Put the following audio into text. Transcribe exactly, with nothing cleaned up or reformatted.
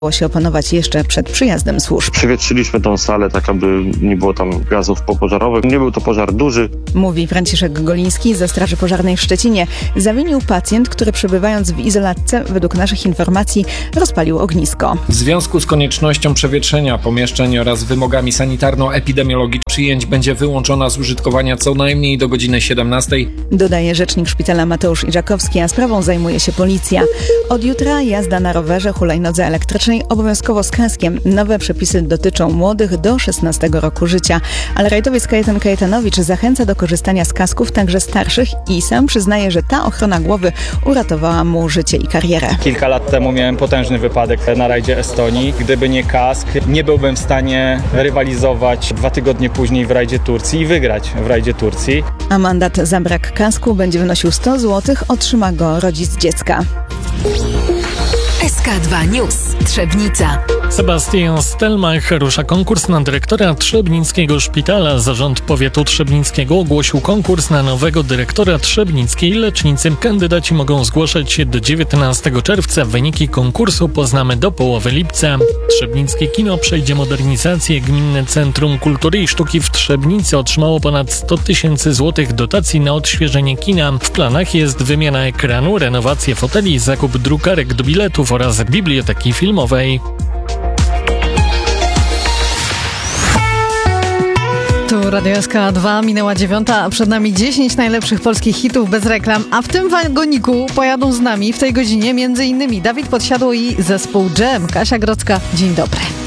Udało się opanować jeszcze przed przyjazdem służb. Przewietrzyliśmy tą salę tak, aby nie było tam gazów popożarowych. Nie był to pożar duży. Mówi Franciszek Goliński ze Straży Pożarnej w Szczecinie. Zawinił pacjent, który przebywając w izolatce, według naszych informacji, rozpalił ognisko. W związku z koniecznością przewietrzenia pomieszczeń oraz wymogami sanitarno-epidemiologicznych przyjęć będzie wyłączona z użytkowania co najmniej do godziny siedemnastej. Dodaje rzecznik szpitala Mateusz Iżakowski, a sprawą zajmuje się policja. Od jutra jazda na rowerze, hulajnodze elektrycznej obowiązkowo z kaskiem. Nowe przepisy dotyczą młodych do szesnastego roku życia. Ale rajdowiec Kajetan Kajetanowicz zachęca do korzystania z kasków także starszych i sam przyznaje, że ta ochrona głowy uratowała mu życie i karierę. Kilka lat temu miałem potężny wypadek na rajdzie Estonii. Gdyby nie kask, nie byłbym w stanie rywalizować dwa tygodnie później w rajdzie Turcji i wygrać w rajdzie Turcji. A mandat za brak kasku będzie wynosił sto złotych, otrzyma go rodzic dziecka. S K dwa News. Trzebnica. Sebastian Stelmach rusza konkurs na dyrektora Trzebnickiego Szpitala. Zarząd Powiatu Trzebnickiego ogłosił konkurs na nowego dyrektora Trzebnickiej Lecznicy. Kandydaci mogą zgłaszać się do dziewiętnastego czerwca. Wyniki konkursu poznamy do połowy lipca. Trzebnickie Kino przejdzie modernizację. Gminne Centrum Kultury i Sztuki w Trzebnicy otrzymało ponad sto tysięcy złotych dotacji na odświeżenie kina. W planach jest wymiana ekranu, renowację foteli, zakup drukarek do biletów oraz biblioteki filmowej. Tu Radio S K dwa, minęła dziewiąta, a przed nami dziesięć najlepszych polskich hitów bez reklam, a w tym wagoniku pojadą z nami w tej godzinie między innymi Dawid Podsiadło i zespół Dżem. Kasia Grodzka, dzień dobry.